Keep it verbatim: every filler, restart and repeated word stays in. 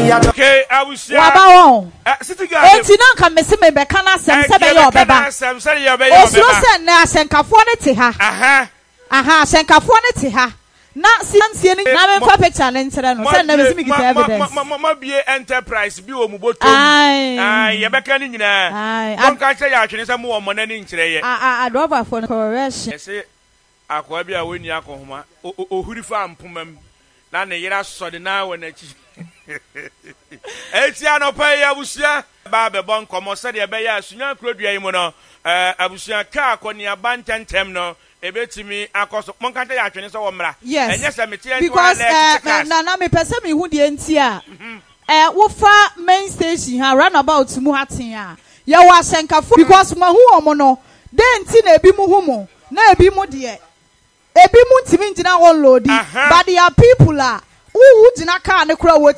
Okay, I will say. Wabawon. City girl. Eti na nka mesi me be kana sem se be ye obeba. Osuro se na asenkafo ne te ha. Aha. Aha, asenkafo ne te ha. Na siansie ni na me fa picture ne ntere no. Se na mesi me kita evidence. Ma bie enterprise bi o mu botom. Ai, ye be kan nyina. Ai. Don ka che ya atwene se mo wo mo na ni nkyere ye. Ah ah, adroba for correction. Ese akwa bi a woni akohoma. Ohuri fa mpomam. Na ne yira so de na wona chi. Eti anopa ya busia ba be bon komo se de be ya asunya krodua yi mu no. Eh abusia ka akoni abantentem no. Ebetimi akoso monkanta ya atwene so wo mra enye se mete because uh, na na me pese me hu de ntia eh wo fa main station ha roundabout mu haten a ye wa senkafo because ma hu omo no de nti na ebi mu hu mo na ebi mu de ebi mu ntimi ngina wo load but there are people a who gina car ne kura wo